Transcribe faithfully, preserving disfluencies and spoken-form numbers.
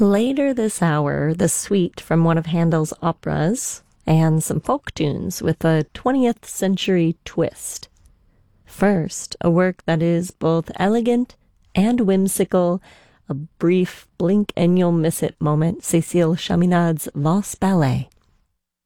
Later this hour, the suite from one of Handel's operas and some folk tunes with a twentieth century twist. First, a work that is both elegant and whimsical, a brief blink and you'll miss it moment, Cécile Chaminade's Valse Ballet.